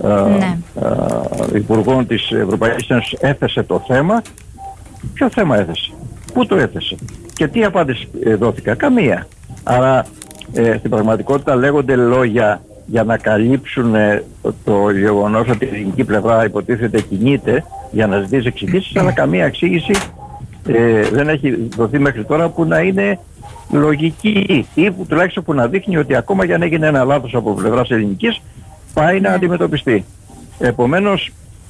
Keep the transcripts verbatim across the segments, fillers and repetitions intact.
ναι. ε, υπουργών της Ευρωπαϊκής Ένωσης έθεσε το θέμα. Ποιο θέμα έθεσε, πού το έθεσε και τι απάντηση δόθηκα? Καμία. Άρα ε, στην πραγματικότητα λέγονται λόγια για να καλύψουν ε, το γεγονός ότι η ελληνική πλευρά υποτίθεται κινείται για να ζητήσει εξηγήσεις, αλλά καμία εξήγηση ε, δεν έχει δοθεί μέχρι τώρα που να είναι λογική ή που τουλάχιστον που να δείχνει ότι ακόμα και αν έγινε ένα λάθος από πλευράς ελληνικής πάει να αντιμετωπιστεί. Επομένως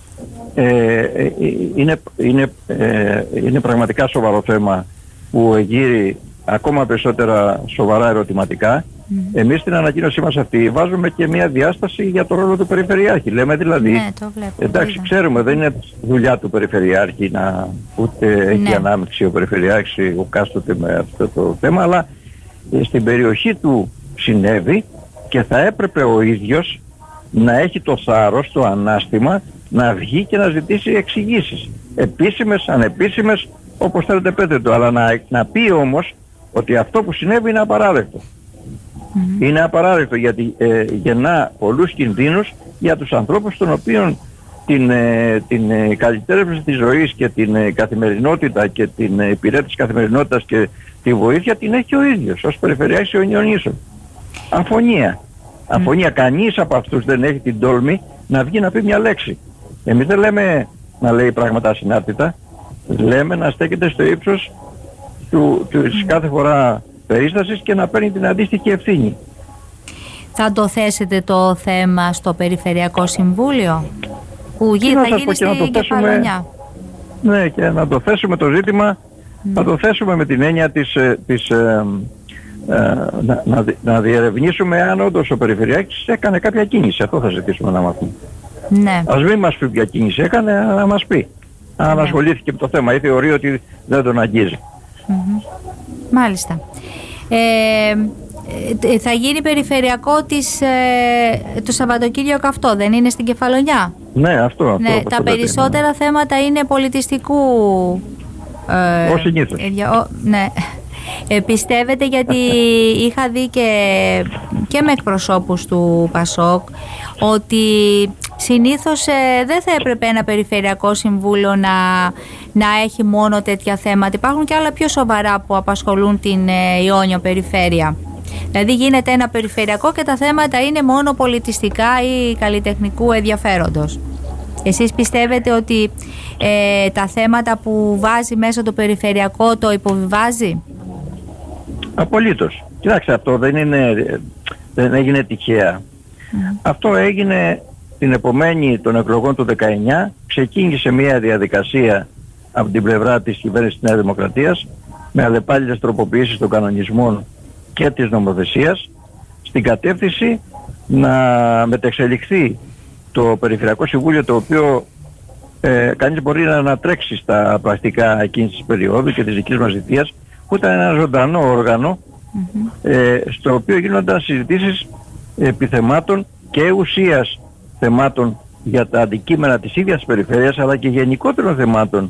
ε, είναι, είναι, ε, είναι πραγματικά σοβαρό θέμα που εγείρει ακόμα περισσότερα σοβαρά ερωτηματικά. Mm. Εμείς στην ανακοίνωσή μας αυτή βάζουμε και μια διάσταση για το ρόλο του Περιφερειάρχη. Λέμε δηλαδή, ναι, το βλέπω, εντάξει βέβαια. Ξέρουμε δεν είναι δουλειά του Περιφερειάρχη να ούτε ναι. έχει ανάμειξη ο Περιφερειάρχης ο κάστοτε με αυτό το θέμα, αλλά στην περιοχή του συνέβη και θα έπρεπε ο ίδιος να έχει το θάρρος, το ανάστημα να βγει και να ζητήσει εξηγήσεις. Επίσημες, ανεπίσημες, όπως θέλετε πέτε το, αλλά να, να πει όμως ότι αυτό που συνέβη είναι απαράδεκτο. Mm-hmm. Είναι απαράδεκτο γιατί ε, γεννά πολλούς κινδύνους για τους ανθρώπους των οποίων την, ε, την ε, καλυτέρευση της ζωής και την ε, καθημερινότητα και την ε, υπηρέτηση καθημερινότητας και τη βοήθεια την έχει ο ίδιος ως Περιφερειάρχης Ιωνιονίσων. Αφωνία. Αφωνία. Mm. Κανείς από αυτούς δεν έχει την τόλμη να βγει να πει μια λέξη. Εμείς δεν λέμε να λέει πράγματα ασυνάρτητα. Λέμε να στέκεται στο ύψος του, του, της κάθε φορά περίστασης και να παίρνει την αντίστοιχη ευθύνη. Θα το θέσετε το θέμα στο Περιφερειακό Συμβούλιο που γι, θα γίνει στην Κεφαλονιά? Ναι, και να το θέσουμε το ζήτημα, mm. να το θέσουμε με την έννοια της, της ε, ε, να, να, να διερευνήσουμε αν όντως ο Περιφερειάρχης έκανε κάποια κίνηση. Αυτό θα ζητήσουμε να μάθουμε. Ναι. Ας μην μας πει ποια κίνηση έκανε, να μας πει. Αν ναι. ασχολήθηκε με το θέμα ή θεωρεί ότι δεν τον αγγίζει. Mm-hmm. Μάλιστα. Ε, θα γίνει περιφερειακό της, ε, το Σαββατοκύριακο αυτό, δεν είναι στην Κεφαλονιά? Ναι, αυτό. αυτό ναι, τα περισσότερα είναι. θέματα είναι πολιτιστικού. Ε, Ως συνήθως. Ε, ναι. Ε, πιστεύετε, γιατί είχα δει και, και με εκπροσώπους του ΠΑΣΟΚ ότι συνήθως ε, δεν θα έπρεπε ένα Περιφερειακό Συμβούλιο να, να έχει μόνο τέτοια θέματα. Υπάρχουν και άλλα πιο σοβαρά που απασχολούν την ε, Ιόνιο Περιφέρεια. Δηλαδή γίνεται ένα περιφερειακό και τα θέματα είναι μόνο πολιτιστικά ή καλλιτεχνικού ενδιαφέροντος. Εσείς πιστεύετε ότι ε, τα θέματα που βάζει μέσα το περιφερειακό το υποβιβάζει? Απολύτως. Κοιτάξτε, αυτό δεν, είναι, δεν έγινε τυχαία. Mm. Αυτό έγινε την επομένη των εκλογών του δεκαεννιά. Ξεκίνησε μια διαδικασία από την πλευρά της κυβέρνησης της Νέας Δημοκρατίας με αλλεπάλληλες τροποποιήσεις των κανονισμών και της νομοθεσίας στην κατεύθυνση να μετεξελιχθεί το Περιφερειακό Συμβούλιο, το οποίο ε, κανείς μπορεί να ανατρέξει στα πρακτικά εκείνης της περίοδου και της δικής μας θητείας, που ήταν ένα ζωντανό όργανο mm-hmm. ε, στο οποίο γίνονταν συζητήσεις επιθεμάτων και ουσίας θεμάτων για τα αντικείμενα της ίδιας της περιφέρειας, αλλά και γενικότερων θεμάτων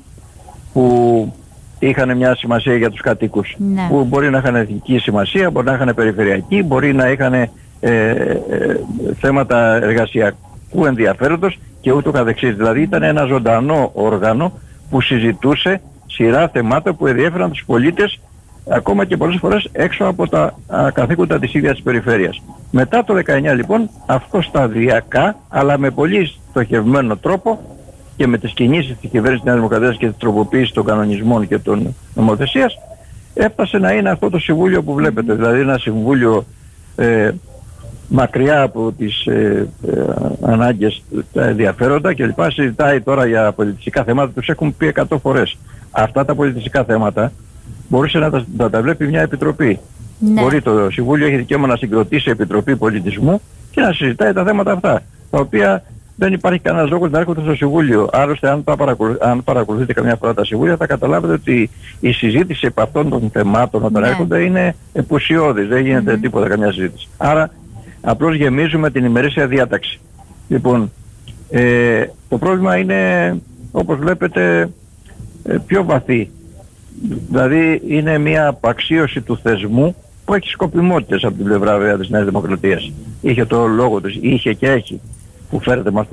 που είχαν μια σημασία για τους κατοίκους. Ναι. Που μπορεί να είχαν εθνική σημασία, μπορεί να είχαν περιφερειακή, μπορεί να είχαν ε, ε, θέματα εργασιακού ενδιαφέροντος και ούτω καθεξής. Δηλαδή ήταν ένα ζωντανό όργανο που συζητούσε σειρά θεμάτων που ενδιέφεραν τους πολίτες ακόμα και πολλές φορές έξω από τα α, καθήκοντα της ίδιας της περιφέρειας. Μετά το δεκαεννιά λοιπόν αυτό σταδιακά αλλά με πολύ στοχευμένο τρόπο και με τις κινήσεις της κυβέρνησης της Νέας Δημοκρατίας και της τροποποίησης των κανονισμών και των νομοθεσίας έφτασε να είναι αυτό το συμβούλιο που βλέπετε. Δηλαδή ένα συμβούλιο ε, μακριά από τις ε, ε, ανάγκες, τα ενδιαφέροντα κλπ. Συζητάει τώρα για πολιτιστικά θέματα, τους έχουν πει εκατό φορές. Αυτά τα πολιτιστικά θέματα μπορούσε να τα, να τα βλέπει μια επιτροπή. Ναι. Μπορεί το Συμβούλιο, έχει δικαίωμα να συγκροτήσει επιτροπή πολιτισμού και να συζητάει τα θέματα αυτά, τα οποία δεν υπάρχει κανένας λόγος να έρχονται στο Συμβούλιο. Άλλωστε, αν, παρακολου... αν παρακολουθείτε καμιά φορά τα Συμβούλια, θα καταλάβετε ότι η συζήτηση επ' αυτών των θεμάτων όταν ναι. έρχονται είναι επουσιώδης, δεν γίνεται mm-hmm. τίποτα καμιά συζήτηση. Άρα, απλώς γεμίζουμε την ημερήσια διάταξη. Λοιπόν, ε, το πρόβλημα είναι, όπως βλέπετε, ε, πιο βαθύ. Δηλαδή είναι μια απαξίωση του θεσμού που έχει σκοπιμότητες από την πλευρά βέβαια της Νέας Δημοκρατίας. Είχε το λόγο της, είχε και έχει, που φέρεται με αυτό